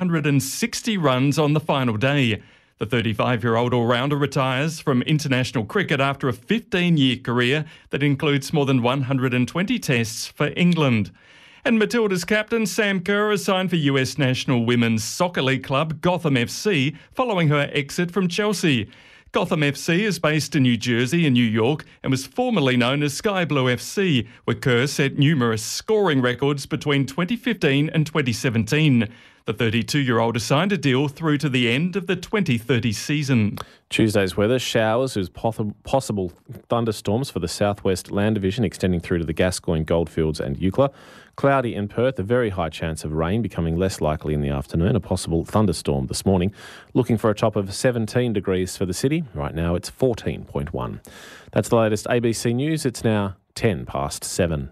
160 runs on the final day. The 35-year-old all-rounder retires from international cricket after a 15-year career that includes more than 120 tests for England. And Matilda's captain Sam Kerr has signed for US National Women's Soccer League club Gotham FC following her exit from Chelsea. Gotham FC is based in New Jersey and New York and was formerly known as Sky Blue FC, where Kerr set numerous scoring records between 2015 and 2017. The 32-year-old has signed a deal through to the end of the 2030 season. Tuesday's weather, showers with possible thunderstorms for the southwest land division extending through to the Gascoyne, Goldfields and Eucla. Cloudy in Perth, a very high chance of rain becoming less likely in the afternoon. A possible thunderstorm this morning. Looking for a top of 17 degrees for the city. Right now it's 14.1. That's the latest ABC News. It's now 7:10.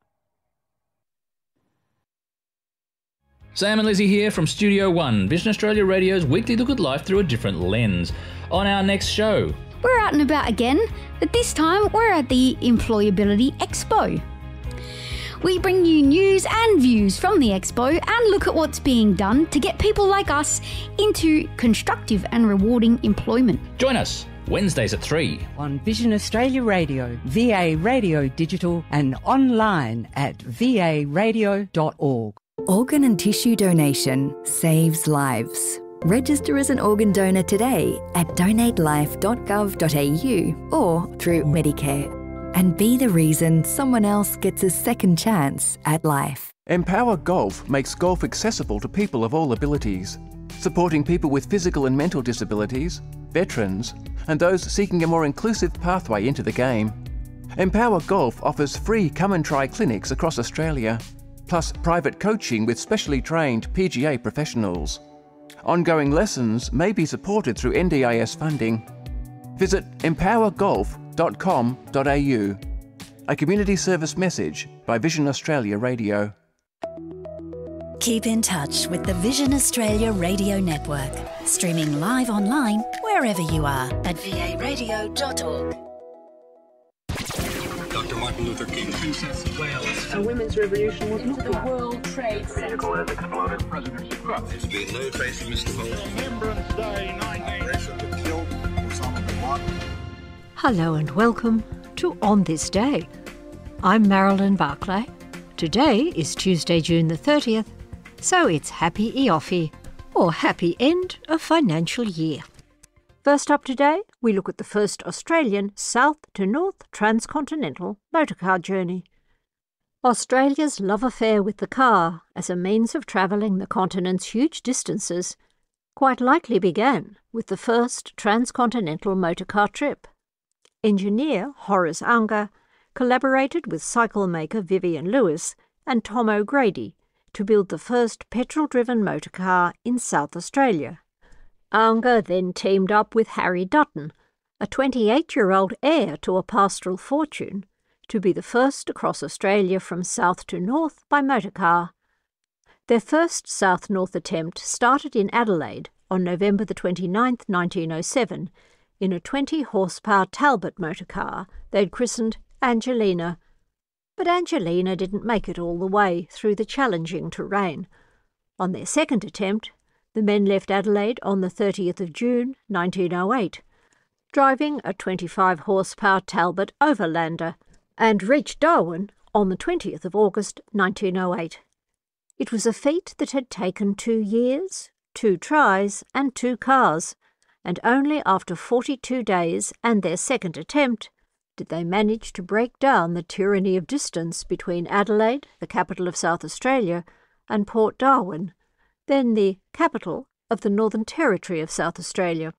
Sam and Lizzie here from Studio One, Vision Australia Radio's weekly look at life through a different lens. On our next show, we're out and about again, but this time we're at the Employability Expo. We bring you news and views from the Expo and look at what's being done to get people like us into constructive and rewarding employment. Join us Wednesdays at 3 on Vision Australia Radio, VA Radio Digital and online at varadio.org. Organ and tissue donation saves lives. Register as an organ donor today at donatelife.gov.au or through Medicare. And be the reason someone else gets a second chance at life. Empower Golf makes golf accessible to people of all abilities, supporting people with physical and mental disabilities, veterans, and those seeking a more inclusive pathway into the game. Empower Golf offers free come and try clinics across Australia, plus private coaching with specially trained PGA professionals. Ongoing lessons may be supported through NDIS funding. Visit empowergolf.com.au. A community service message by Vision Australia Radio. Keep in touch with the Vision Australia Radio Network, streaming live online wherever you are at varadio.org. Dr. Martin Luther King, Princess of Wales. A women's revolution was not the World Trade Center. Vehicle has exploded. President Trump. There's been no trace of Mr. Vote. Remembrance Day 19 killed Osama bin Laden. Hello and welcome to On This Day. I'm Marilyn Barclay. Today is Tuesday, June the 30th, so it's Happy Eoffy, or Happy End of Financial Year. First up today, we look at the first Australian south to north transcontinental motorcar journey. Australia's love affair with the car as a means of travelling the continent's huge distances quite likely began with the first transcontinental motorcar trip. Engineer Horace Unger collaborated with cycle maker Vivian Lewis and Tom O'Grady to build the first petrol-driven motorcar in South Australia. Unger then teamed up with Harry Dutton, a 28-year-old heir to a pastoral fortune, to be the first across Australia from south to north by motorcar. Their first south-north attempt started in Adelaide on November the 29th, 1907, in a 20-horsepower Talbot motorcar they'd christened Angelina. But Angelina didn't make it all the way through the challenging terrain. On their second attempt, the men left Adelaide on the 30th of June, 1908, driving a 25-horsepower Talbot Overlander, and reached Darwin on the 20th of August, 1908. It was a feat that had taken 2 years, 2 tries and 2 cars, and only after 42 days and their second attempt did they manage to break down the tyranny of distance between Adelaide, the capital of South Australia, and Port Darwin, then the capital of the Northern Territory of South Australia.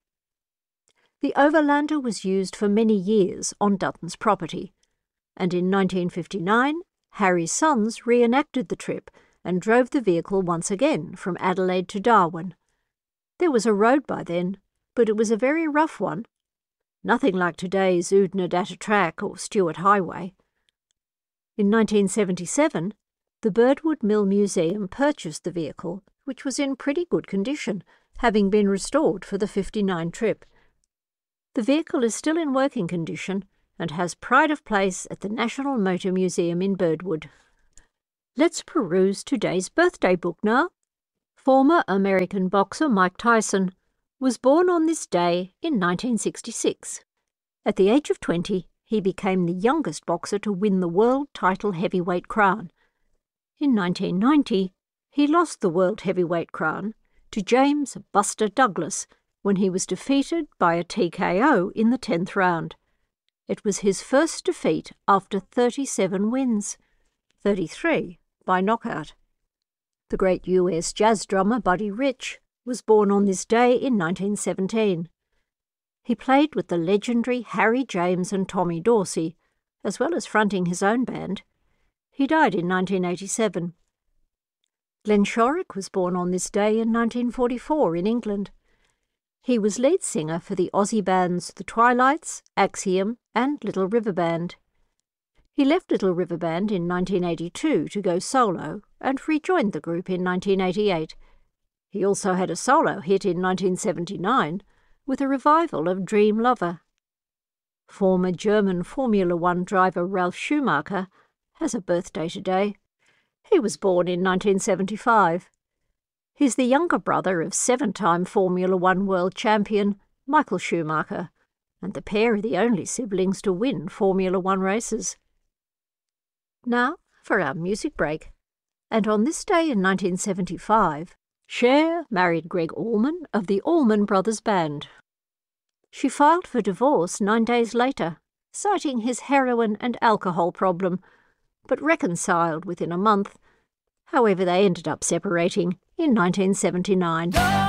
The Overlander was used for many years on Dutton's property, and in 1959 Harry's sons reenacted the trip and drove the vehicle once again from Adelaide to Darwin. There was a road by then, but it was a very rough one. Nothing like today's Oodnadatta Track or Stewart Highway. In 1977, the Birdwood Mill Museum purchased the vehicle, which was in pretty good condition, having been restored for the 59 trip. The vehicle is still in working condition and has pride of place at the National Motor Museum in Birdwood. Let's peruse today's birthday book now. Former American boxer Mike Tyson was born on this day in 1966. At the age of 20, he became the youngest boxer to win the world title heavyweight crown. In 1990, he lost the world heavyweight crown to James Buster Douglas when he was defeated by a TKO in the 10th round. It was his first defeat after 37 wins, 33 by knockout. The great US jazz drummer Buddy Rich was born on this day in 1917. He played with the legendary Harry James and Tommy Dorsey, as well as fronting his own band. He died in 1987. Glenn Shorrock was born on this day in 1944 in England. He was lead singer for the Aussie bands The Twilights, Axiom and Little River Band. He left Little River Band in 1982 to go solo and rejoined the group in 1988. He also had a solo hit in 1979 with a revival of Dream Lover. Former German Formula One driver Ralf Schumacher has a birthday today. He was born in 1975. He's the younger brother of 7-time Formula One world champion Michael Schumacher, and the pair are the only siblings to win Formula One races. Now for our music break. And on this day in 1975, Cher married Greg Allman of the Allman Brothers Band. She filed for divorce 9 days later, citing his heroin and alcohol problem, but reconciled within a month. However, they ended up separating in 1979.